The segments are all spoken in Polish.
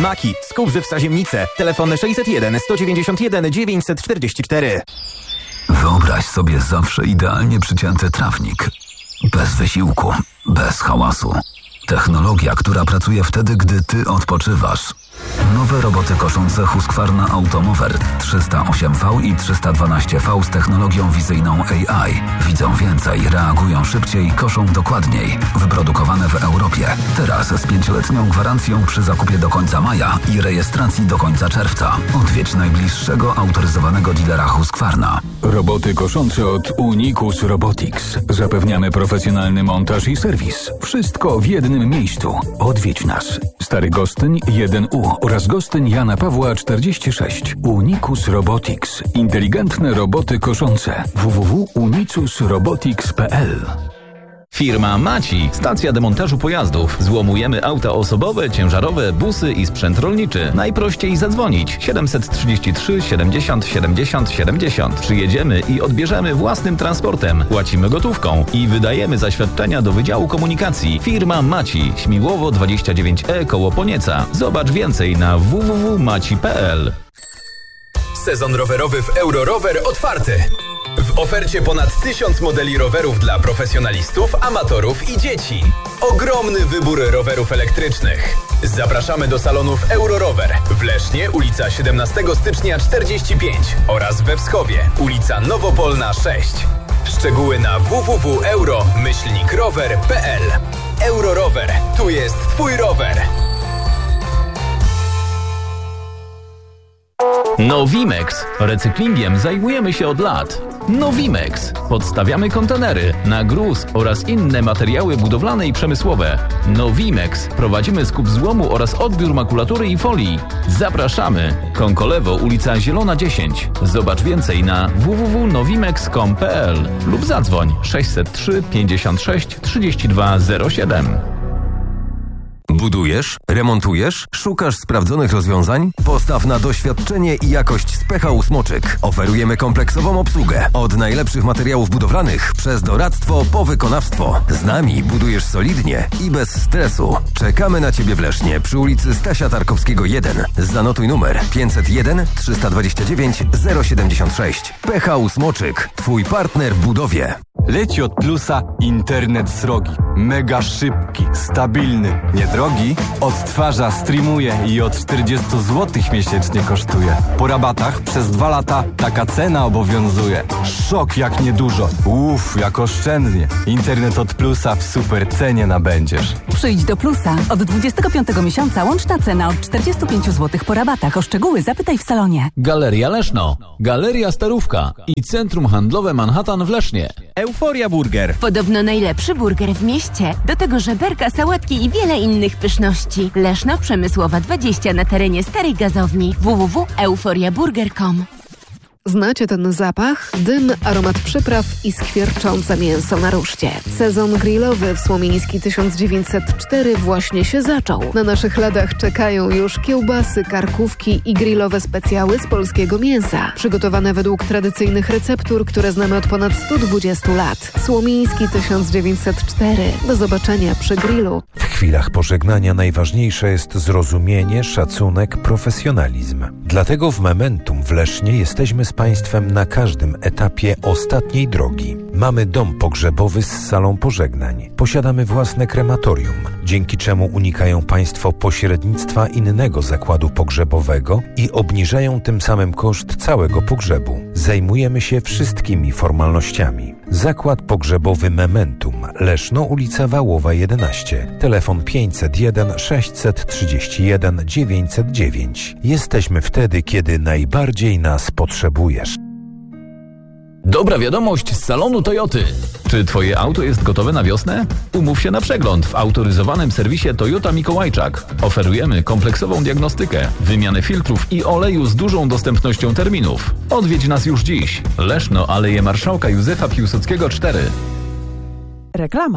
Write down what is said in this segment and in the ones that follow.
Maki, skup żywca ziemnice. Telefon 601 191 944. Wyobraź sobie zawsze idealnie przycięty trawnik. Bez wysiłku, bez hałasu. Technologia, która pracuje wtedy, gdy ty odpoczywasz. Nowe roboty koszące Husqvarna Automower 308V i 312V z technologią wizyjną AI. Widzą więcej, reagują szybciej, koszą dokładniej. Wyprodukowane w Europie. Teraz z 5-letnią gwarancją przy zakupie do końca maja i rejestracji do końca czerwca. Odwiedź najbliższego autoryzowanego dealera Husqvarna. Roboty koszące od Unicus Robotics. Zapewniamy profesjonalny montaż i serwis. Wszystko w jednym miejscu. Odwiedź nas. Stary Gostyń 1U oraz Gostyń Jana Pawła 46. Unicus Robotics. Inteligentne roboty koszące. www.unicusrobotics.pl. Firma Maci. Stacja demontażu pojazdów. Złomujemy auta osobowe, ciężarowe, busy i sprzęt rolniczy. Najprościej zadzwonić. 733 70 70 70. Przyjedziemy i odbierzemy własnym transportem. Płacimy gotówką i wydajemy zaświadczenia do Wydziału Komunikacji. Firma Maci. Śmiłowo 29E koło Ponieca. Zobacz więcej na www.maci.pl. Sezon rowerowy w Eurorower otwarty. W ofercie ponad 1000 modeli rowerów dla profesjonalistów, amatorów i dzieci. Ogromny wybór rowerów elektrycznych. Zapraszamy do salonów Eurorower w Lesznie, ulica 17 stycznia 45 oraz we Wschowie, ulica Nowopolna 6. Szczegóły na www.euro-rower.pl. Eurorower. Tu jest Twój rower. Nowimex. Recyklingiem zajmujemy się od lat. Nowimex. Podstawiamy kontenery na gruz oraz inne materiały budowlane i przemysłowe. Nowimex. Prowadzimy skup złomu oraz odbiór makulatury i folii. Zapraszamy. Konkolewo, ulica Zielona 10. Zobacz więcej na www.nowimex.com.pl lub zadzwoń 603 56 32 07. Budujesz? Remontujesz? Szukasz sprawdzonych rozwiązań? Postaw na doświadczenie i jakość z PHU Smoczyk. Oferujemy kompleksową obsługę. Od najlepszych materiałów budowlanych przez doradztwo po wykonawstwo. Z nami budujesz solidnie i bez stresu. Czekamy na Ciebie w Lesznie przy ulicy Stasia Tarkowskiego 1. Zanotuj numer 501 329 076. PHU Smoczyk. Twój partner w budowie. Leci od Plusa internet srogi. Mega szybki, stabilny, niedrogi. Odtwarza, streamuje i od 40 zł miesięcznie kosztuje. Po rabatach przez 2 lata taka cena obowiązuje. Szok jak niedużo. Jak oszczędnie. Internet od Plusa w super cenie nabędziesz. Przyjdź do Plusa. Od 25 miesiąca łączna cena od 45 zł po rabatach. O szczegóły zapytaj w salonie. Galeria Leszno. Galeria Starówka i Centrum Handlowe Manhattan w Lesznie. Euforia Burger. Podobno najlepszy burger w mieście. Do tego żeberka, sałatki i wiele innych pyszności. Leszno, Przemysłowa 20 na terenie starej gazowni. www.euforiaburger.com. Znacie ten zapach? Dym, aromat przypraw i skwierczące mięso na ruszcie. Sezon grillowy w Słomiński 1904 właśnie się zaczął. Na naszych ladach czekają już kiełbasy, karkówki i grillowe specjały z polskiego mięsa. Przygotowane według tradycyjnych receptur, które znamy od ponad 120 lat. Słomiński 1904. Do zobaczenia przy grillu. W chwilach pożegnania najważniejsze jest zrozumienie, szacunek, profesjonalizm. Dlatego w Mementum w Lesznie jesteśmy z Państwem na każdym etapie ostatniej drogi. Mamy dom pogrzebowy z salą pożegnań. Posiadamy własne krematorium, dzięki czemu unikają Państwo pośrednictwa innego zakładu pogrzebowego i obniżają tym samym koszt całego pogrzebu. Zajmujemy się wszystkimi formalnościami. Zakład pogrzebowy Mementum, Leszno, ulica Wałowa 11. Telefon 501 631 909. Jesteśmy wtedy, kiedy najbardziej nas potrzebujesz. Dobra wiadomość z salonu Toyoty. Czy Twoje auto jest gotowe na wiosnę? Umów się na przegląd w autoryzowanym serwisie Toyota Mikołajczak. Oferujemy kompleksową diagnostykę, wymianę filtrów i oleju z dużą dostępnością terminów. Odwiedź nas już dziś. Leszno, Aleje Marszałka Józefa Piłsudskiego 4. Reklama.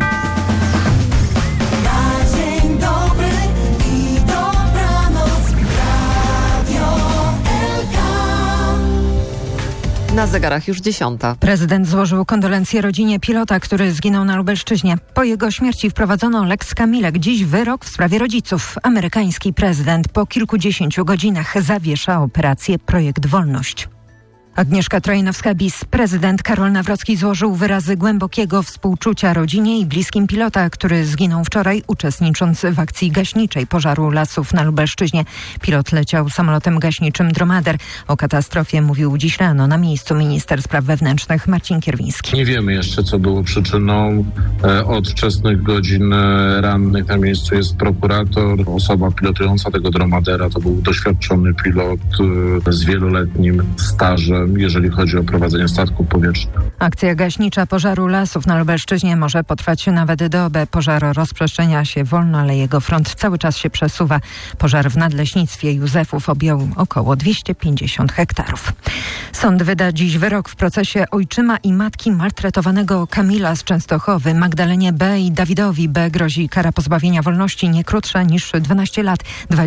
Na zegarach już 10. Prezydent złożył kondolencje rodzinie pilota, który zginął na Lubelszczyźnie. Po jego śmierci wprowadzono Lex Kamilek. Dziś wyrok w sprawie rodziców. Amerykański prezydent po kilkudziesięciu godzinach zawiesza operację Projekt Wolność. Agnieszka Trojnowska-Bis. Prezydent Karol Nawrocki złożył wyrazy głębokiego współczucia rodzinie i bliskim pilota, który zginął wczoraj, uczestnicząc w akcji gaśniczej pożaru lasów na Lubelszczyźnie. Pilot leciał samolotem gaśniczym Dromader. O katastrofie mówił dziś rano na miejscu minister spraw wewnętrznych Marcin Kierwiński. Nie wiemy jeszcze, co było przyczyną. Od wczesnych godzin rannych na miejscu jest prokurator. Osoba pilotująca tego Dromadera to był doświadczony pilot z wieloletnim stażem, jeżeli chodzi o prowadzenie statków powietrznych. Akcja gaśnicza pożaru lasów na Lubelszczyźnie może potrwać nawet dobę. Pożar rozprzestrzenia się wolno, ale jego front cały czas się przesuwa. Pożar w nadleśnictwie Józefów objął około 250 hektarów. Sąd wyda dziś wyrok w procesie ojczyma i matki maltretowanego Kamila z Częstochowy. Magdalenie B. i Dawidowi B. grozi kara pozbawienia wolności nie krótsza niż 12 lat,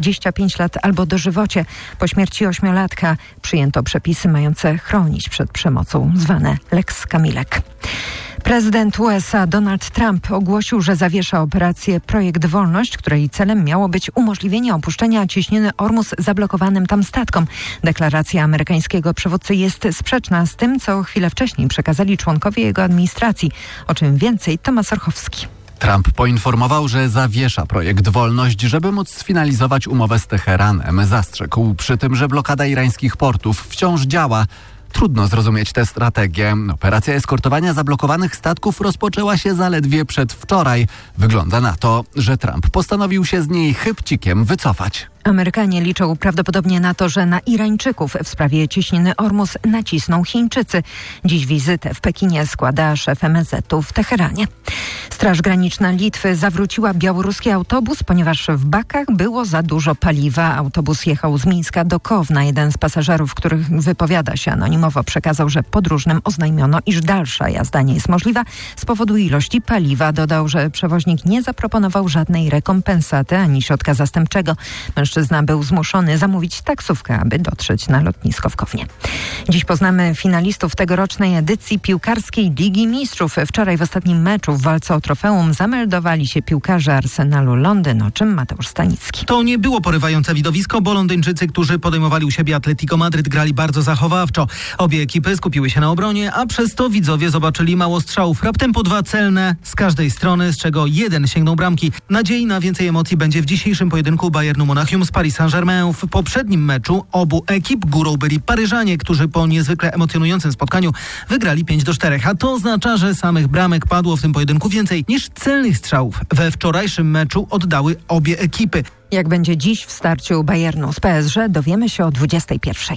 25 lat albo dożywocie. Po śmierci 8-latka przyjęto przepisy mające chronić przed przemocą, zwane Lex Kamilek. Prezydent USA Donald Trump ogłosił, że zawiesza operację Projekt Wolność, której celem miało być umożliwienie opuszczenia cieśniny Ormus zablokowanym tam statkom. Deklaracja amerykańskiego przywódcy jest sprzeczna z tym, co chwilę wcześniej przekazali członkowie jego administracji. O czym więcej Tomasz Orchowski. Trump poinformował, że zawiesza projekt Wolność, żeby móc sfinalizować umowę z Teheranem. Zastrzegł przy tym, że blokada irańskich portów wciąż działa. Trudno zrozumieć tę strategię. Operacja eskortowania zablokowanych statków rozpoczęła się zaledwie przedwczoraj. Wygląda na to, że Trump postanowił się z niej chybcikiem wycofać. Amerykanie liczą prawdopodobnie na to, że na Irańczyków w sprawie cieśniny Ormus nacisną Chińczycy. Dziś wizytę w Pekinie składa szef MSZ-u w Teheranie. Straż Graniczna Litwy zawróciła białoruski autobus, ponieważ w bakach było za dużo paliwa. Autobus jechał z Mińska do Kowna. Jeden z pasażerów, których wypowiada się anonimowo, przekazał, że podróżnym oznajmiono, iż dalsza jazda nie jest możliwa z powodu ilości paliwa. Dodał, że przewoźnik nie zaproponował żadnej rekompensaty ani środka zastępczego. Mężczyzna był zmuszony zamówić taksówkę, aby dotrzeć na lotnisko w Kownie. Dziś poznamy finalistów tegorocznej edycji piłkarskiej Ligi Mistrzów. Wczoraj w ostatnim meczu w walce o trofeum zameldowali się piłkarze Arsenalu Londyn, o czym Mateusz Stanicki. To nie było porywające widowisko, bo Londyńczycy, którzy podejmowali u siebie Atletico Madryt, grali bardzo zachowawczo. Obie ekipy skupiły się na obronie, a przez to widzowie zobaczyli mało strzałów. Raptem po 2 celne z każdej strony, z czego jeden sięgnął bramki. Nadziei na więcej emocji będzie w dzisiejszym pojedynku Bayernu Monachium z Paris Saint-Germain. W poprzednim meczu obu ekip górą byli Paryżanie, którzy po niezwykle emocjonującym spotkaniu wygrali 5-4. A to oznacza, że samych bramek padło w tym pojedynku więcej niż celnych strzałów. We wczorajszym meczu oddały obie ekipy. Jak będzie dziś w starciu Bayernu z PSG, dowiemy się o 21:00.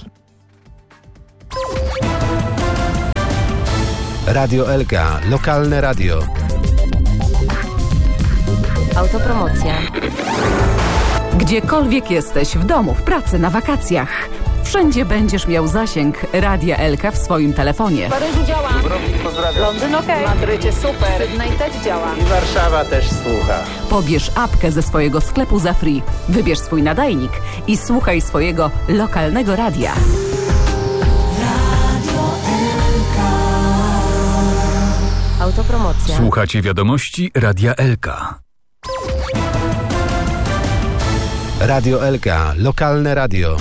Radio Elka, lokalne radio. Autopromocja. Gdziekolwiek jesteś, w domu, w pracy, na wakacjach, wszędzie będziesz miał zasięg Radia Elka w swoim telefonie. W Paryżu działa. Dubrovnik pozdrawiam. Londyn okej. W Madrycie super. Sydney też działa. I Warszawa też słucha. Pobierz apkę ze swojego sklepu za free. Wybierz swój nadajnik i słuchaj swojego lokalnego radia. Autopromocja. Słuchacie wiadomości Radia Elka. Radio Elka, lokalne radio.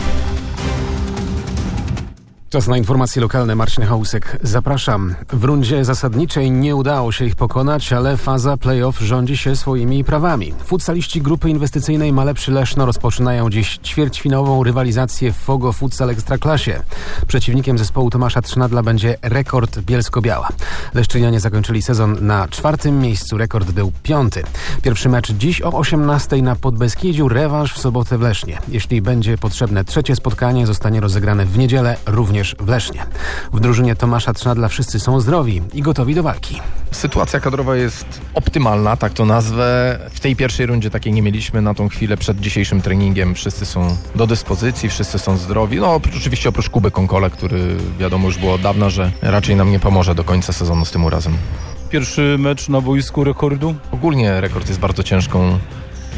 Czas na informacje lokalne. Marcin Chałusek, zapraszam. W rundzie zasadniczej nie udało się ich pokonać, ale faza play-off rządzi się swoimi prawami. Futsaliści grupy inwestycyjnej Malepszy Leszno rozpoczynają dziś ćwierćfinałową rywalizację w Fogo Futsal Ekstraklasie. Przeciwnikiem zespołu Tomasza Trzynadla będzie Rekord Bielsko-Biała. Leszczynianie zakończyli sezon na 4. miejscu, Rekord był 5. Pierwszy mecz dziś o 18:00 na Podbeskidziu, rewanż w sobotę w Lesznie. Jeśli będzie potrzebne trzecie spotkanie, zostanie rozegrane w niedzielę również w Lesznie. W drużynie Tomasza Trzynadla wszyscy są zdrowi i gotowi do walki. Sytuacja kadrowa jest optymalna, tak to nazwę. W tej pierwszej rundzie takiej nie mieliśmy na tą chwilę przed dzisiejszym treningiem. Wszyscy są do dyspozycji, wszyscy są zdrowi. No oczywiście oprócz Kuby Konkola, który wiadomo już było od dawna, że raczej nam nie pomoże do końca sezonu z tym urazem. Pierwszy mecz na boisku Rekordu? Ogólnie Rekord jest bardzo ciężką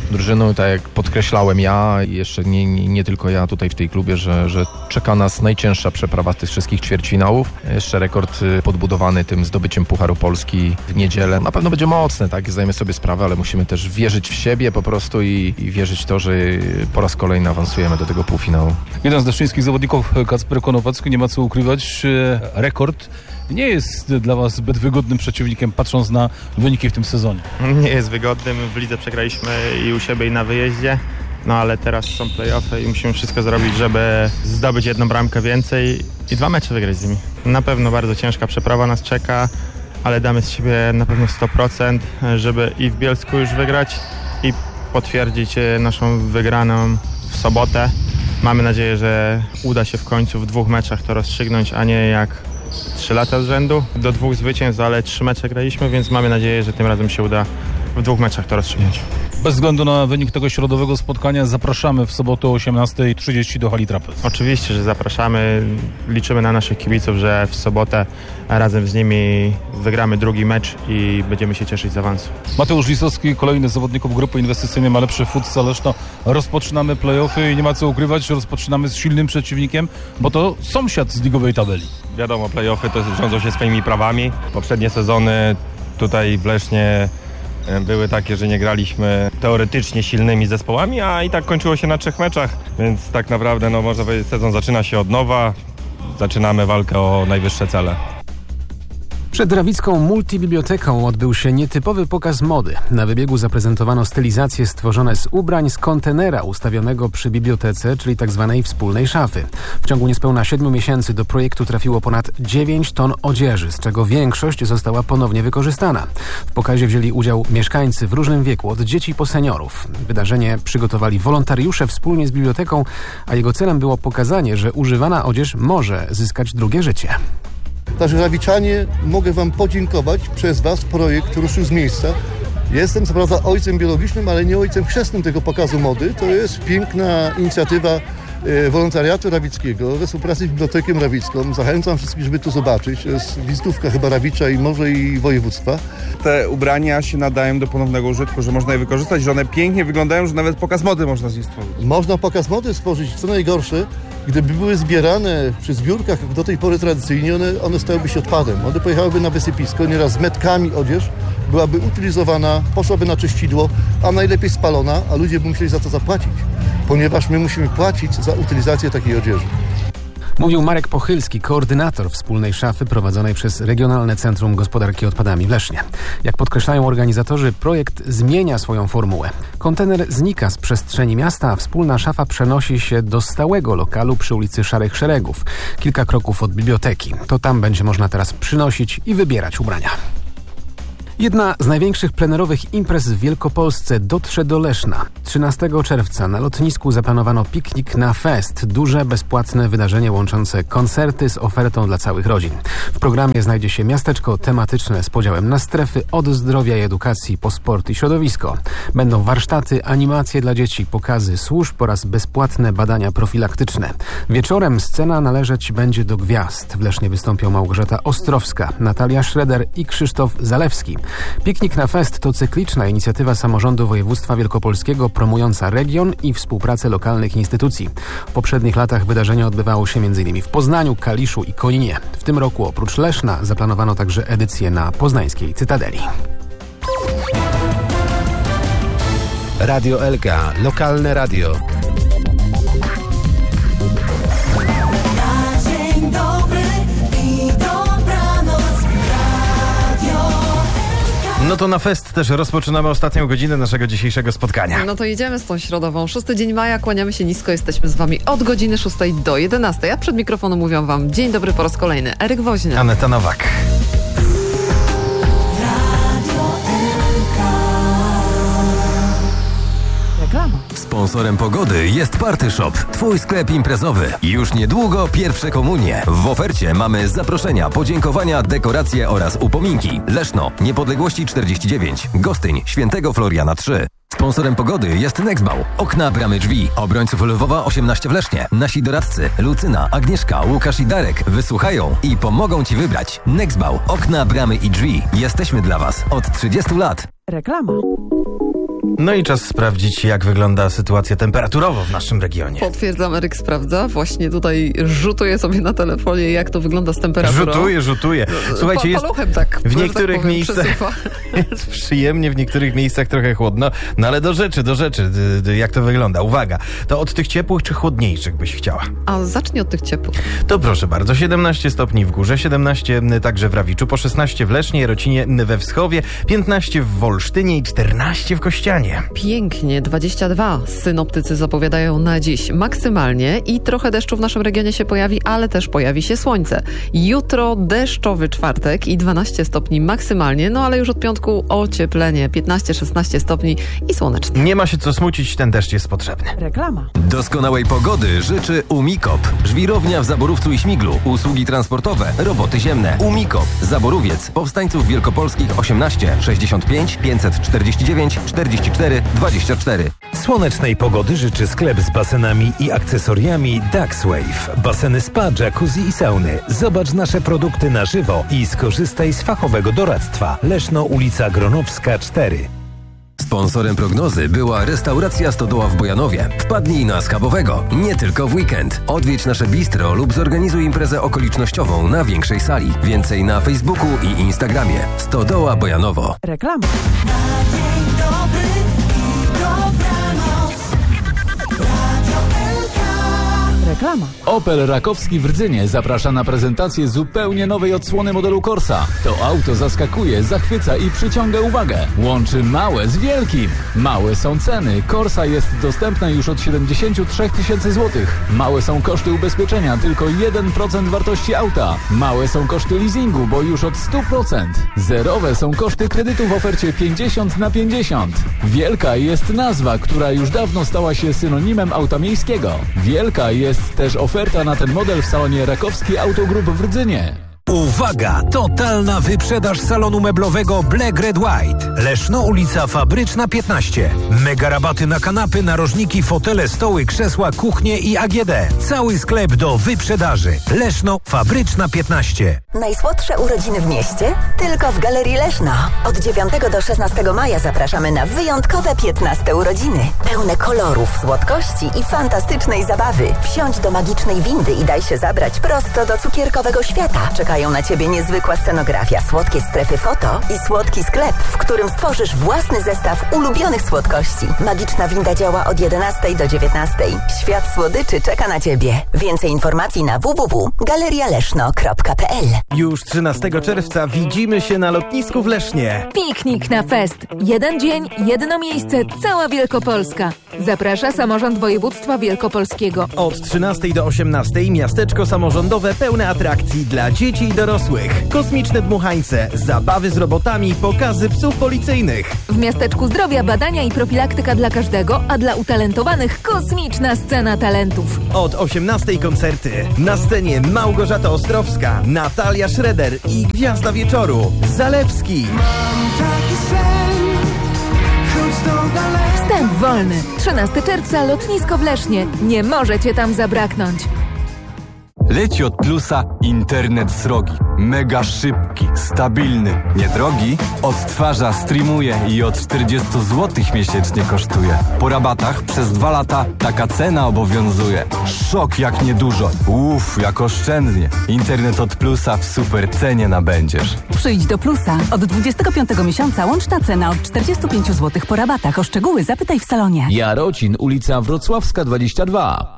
drużyną. Tak jak podkreślałem ja i jeszcze nie tylko ja tutaj w tej klubie, że czeka nas najcięższa przeprawa tych wszystkich ćwierćfinałów. Jeszcze rekord podbudowany tym zdobyciem Pucharu Polski w niedzielę. Na pewno będzie mocny, tak? Zdajemy sobie sprawę, ale musimy też wierzyć w siebie po prostu i wierzyć w to, że po raz kolejny awansujemy do tego półfinału. Jeden z leszczyńskich zawodników, Kacper Konopacki, nie ma co ukrywać, rekord nie jest dla Was zbyt wygodnym przeciwnikiem, patrząc na wyniki w tym sezonie. Nie jest wygodnym, w lidze przegraliśmy i u siebie i na wyjeździe, no ale teraz są play-offy i musimy wszystko zrobić, żeby zdobyć 1 bramkę więcej i 2 mecze wygrać z nimi. Na pewno bardzo ciężka przeprawa nas czeka, ale damy z siebie na pewno 100%, żeby i w Bielsku już wygrać i potwierdzić naszą wygraną w sobotę. Mamy nadzieję, że uda się w końcu w 2 meczach to rozstrzygnąć, a nie jak 3 lata z rzędu. Do 2 zwycięstw, ale 3 mecze graliśmy, więc mamy nadzieję, że tym razem się uda w 2 meczach to rozstrzygnąć. Bez względu na wynik tego środowego spotkania zapraszamy w sobotę o 18:30 do hali Trapez. Oczywiście, że zapraszamy. Liczymy na naszych kibiców, że w sobotę razem z nimi wygramy 2 mecz i będziemy się cieszyć z awansu. Mateusz Lisowski, kolejny z zawodników grupy inwestycyjnej Ma Lepszy Futsal Leszno. Rozpoczynamy play-offy i nie ma co ukrywać, rozpoczynamy z silnym przeciwnikiem, bo to sąsiad z ligowej tabeli. Wiadomo, play-offy to rządzą się swoimi prawami. Poprzednie sezony tutaj w Lesznie były takie, że nie graliśmy teoretycznie silnymi zespołami, a i tak kończyło się na 3 meczach, więc tak naprawdę można powiedzieć, sezon zaczyna się od nowa, zaczynamy walkę o najwyższe cele. Przed rawicką multibiblioteką odbył się nietypowy pokaz mody. Na wybiegu zaprezentowano stylizacje stworzone z ubrań z kontenera ustawionego przy bibliotece, czyli tzw. wspólnej szafy. W ciągu niespełna 7 miesięcy do projektu trafiło ponad 9 ton odzieży, z czego większość została ponownie wykorzystana. W pokazie wzięli udział mieszkańcy w różnym wieku, od dzieci po seniorów. Wydarzenie przygotowali wolontariusze wspólnie z biblioteką, a jego celem było pokazanie, że używana odzież może zyskać drugie życie. Także rawiczanie, mogę Wam podziękować. Przez Was projekt ruszył z miejsca. Jestem co prawda ojcem biologicznym, ale nie ojcem chrzestnym tego pokazu mody. To jest piękna inicjatywa wolontariatu rawickiego we współpracy z Biblioteką Rawicką. Zachęcam wszystkich, żeby to zobaczyć. To jest wizytówka chyba Rawicza i może i województwa. Te ubrania się nadają do ponownego użytku, że można je wykorzystać, że one pięknie wyglądają, że nawet pokaz mody można z nich stworzyć. Można pokaz mody stworzyć, co najgorsze, gdyby były zbierane przy zbiórkach jak do tej pory tradycyjnie, one stałyby się odpadem. One pojechałyby na wysypisko, nieraz z metkami odzież, byłaby utylizowana, poszłaby na czyścidło, a najlepiej spalona, a ludzie by musieli za to zapłacić, ponieważ my musimy płacić za utylizację takiej odzieży. Mówił Marek Pochylski, koordynator wspólnej szafy prowadzonej przez Regionalne Centrum Gospodarki Odpadami w Lesznie. Jak podkreślają organizatorzy, projekt zmienia swoją formułę. Kontener znika z przestrzeni miasta, a wspólna szafa przenosi się do stałego lokalu przy ulicy Szarych Szeregów, kilka kroków od biblioteki. To tam będzie można teraz przynosić i wybierać ubrania. Jedna z największych plenerowych imprez w Wielkopolsce dotrze do Leszna. 13 czerwca na lotnisku zaplanowano piknik na fest. Duże, bezpłatne wydarzenie łączące koncerty z ofertą dla całych rodzin. W programie znajdzie się miasteczko tematyczne z podziałem na strefy od zdrowia i edukacji po sport i środowisko. Będą warsztaty, animacje dla dzieci, pokazy służb oraz bezpłatne badania profilaktyczne. Wieczorem scena należeć będzie do gwiazd. W Lesznie wystąpią Małgorzata Ostrowska, Natalia Schroeder i Krzysztof Zalewski. Piknik na fest to cykliczna inicjatywa samorządu województwa wielkopolskiego promująca region i współpracę lokalnych instytucji. W poprzednich latach wydarzenie odbywało się m.in. w Poznaniu, Kaliszu i Koninie. W tym roku oprócz Leszna zaplanowano także edycję na poznańskiej Cytadeli. Radio Elka, lokalne radio. No to na fest też rozpoczynamy ostatnią godzinę naszego dzisiejszego spotkania. No to jedziemy z tą środową. 6 dzień maja, kłaniamy się nisko, jesteśmy z Wami od godziny 6 do 11. A przed mikrofonem mówią Wam dzień dobry po raz kolejny Eryk Woźniak, Aneta Nowak. Sponsorem pogody jest Party Shop, Twój sklep imprezowy. Już niedługo pierwsze komunie. W ofercie mamy zaproszenia, podziękowania, dekoracje oraz upominki. Leszno, Niepodległości 49, Gostyń, Świętego Floriana 3. Sponsorem pogody jest Nexbau. Okna, bramy, drzwi. Obrońców Lwowa 18 w Lesznie. Nasi doradcy Lucyna, Agnieszka, Łukasz i Darek wysłuchają i pomogą Ci wybrać. Nexbau. Okna, bramy i drzwi. Jesteśmy dla Was od 30 lat. Reklama. No i czas sprawdzić, jak wygląda sytuacja temperaturowo w naszym regionie. Potwierdzam, Eryk sprawdza. Właśnie tutaj rzutuję sobie na telefonie, jak to wygląda z temperaturą. Rzutuję. Słuchajcie, jest w niektórych miejscach jest przyjemnie, w niektórych miejscach trochę chłodno. No ale do rzeczy, jak to wygląda? Uwaga, to od tych ciepłych czy chłodniejszych byś chciała? A zacznij od tych ciepłych. To proszę bardzo, 17 stopni w Górze, 17 także w Rawiczu, po 16 w Lesznie, Jarocinie, we Wschowie, 15 w Wolsztynie i 14 w Kościanie. Pięknie, 22 synoptycy zapowiadają na dziś maksymalnie i trochę deszczu w naszym regionie się pojawi, ale też pojawi się słońce. Jutro deszczowy czwartek i 12 stopni maksymalnie, no ale już od piątku ocieplenie, 15-16 stopni i słonecznie. Nie ma się co smucić, ten deszcz jest potrzebny. Reklama. Doskonałej pogody życzy Umikop. Żwirownia w Zaborówcu i Śmiglu. Usługi transportowe, roboty ziemne. Umikop. Zaborowiec. Powstańców Wielkopolskich 18 65 549 44 24. Słonecznej pogody życzy sklep z basenami i akcesoriami Duckswave. Baseny spa, jacuzzi i sauny. Zobacz nasze produkty na żywo i skorzystaj z fachowego doradztwa. Leszno, ulica Gronowska 4. Sponsorem prognozy była restauracja Stodoła w Bojanowie. Wpadnij na schabowego, nie tylko w weekend. Odwiedź nasze bistro lub zorganizuj imprezę okolicznościową na większej sali. Więcej na Facebooku i Instagramie. Stodoła Bojanowo. Reklama. Reklama. Opel Rakowski w Rdzynie zaprasza na prezentację zupełnie nowej odsłony modelu Corsa. To auto zaskakuje, zachwyca i przyciąga uwagę. Łączy małe z wielkim. Małe są ceny. Corsa jest dostępna już od 73 000 złotych. Małe są koszty ubezpieczenia, tylko 1% wartości auta. Małe są koszty leasingu, bo już od 100%. Zerowe są koszty kredytu w ofercie 50/50. Wielka jest nazwa, która już dawno stała się synonimem auta miejskiego. Wielka jest też oferta na ten model w salonie Rakowski Auto Group w Rdzynie. Uwaga! Totalna wyprzedaż salonu meblowego Black Red White. Leszno, ulica Fabryczna 15. Mega rabaty na kanapy, narożniki, fotele, stoły, krzesła, kuchnie i AGD. Cały sklep do wyprzedaży. Leszno, Fabryczna 15. Najsłodsze urodziny w mieście? Tylko w Galerii Leszno. Od 9 do 16 maja zapraszamy na wyjątkowe 15 urodziny. Pełne kolorów, słodkości i fantastycznej zabawy. Wsiądź do magicznej windy i daj się zabrać prosto do cukierkowego świata. Czekają na Ciebie niezwykła scenografia, słodkie strefy foto i słodki sklep, w którym stworzysz własny zestaw ulubionych słodkości. Magiczna winda działa od 11 do 19. Świat słodyczy czeka na Ciebie. Więcej informacji na www.galerialeszno.pl. Już 13 czerwca widzimy się na lotnisku w Lesznie. Piknik na fest. Jeden dzień, jedno miejsce, cała Wielkopolska. Zaprasza samorząd województwa wielkopolskiego. Od 13 do 18 miasteczko samorządowe pełne atrakcji dla dzieci i dorosłych. Kosmiczne dmuchańce, zabawy z robotami, pokazy psów policyjnych. W miasteczku zdrowia badania i profilaktyka dla każdego, a dla utalentowanych kosmiczna scena talentów. Od 18 koncerty. Na scenie Małgorzata Ostrowska, Natalia Schroeder i gwiazda wieczoru Zalewski. Wstęp wolny. 13 czerwca, lotnisko w Lesznie. Nie możecie tam zabraknąć. Leci od Plusa internet srogi. Mega szybki, stabilny, niedrogi. Odtwarza, streamuje i od 40 zł miesięcznie kosztuje. Po rabatach przez 2 lata taka cena obowiązuje. Szok jak niedużo. Jak oszczędnie. Internet od Plusa w super cenie nabędziesz. Przyjdź do Plusa. Od 25 miesiąca łączna cena od 45 zł po rabatach. O szczegóły zapytaj w salonie. Jarocin, ulica Wrocławska 22.